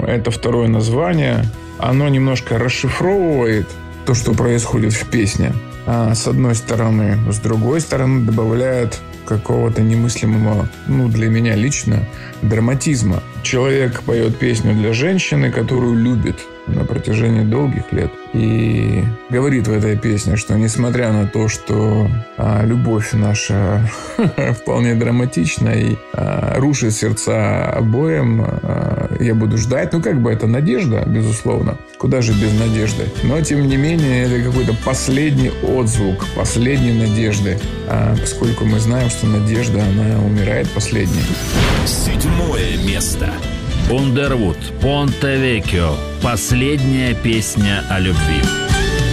это второе название, оно немножко расшифровывает то, что происходит в песне. С одной стороны. С другой стороны, добавляет какого-то немыслимого, для меня лично, драматизма. Человек поет песню для женщины, которую любит на протяжении долгих лет. И говорит в этой песне, что несмотря на то, что любовь наша вполне драматична и рушит сердца обоим, я буду ждать. Это надежда, безусловно. Куда же без надежды? Но, тем не менее, это какой-то последний отзвук, последней надежды. Поскольку мы знаем, что надежда, она умирает последней. 7 место. Underwood, Ponte Vecchio. Последняя песня о любви.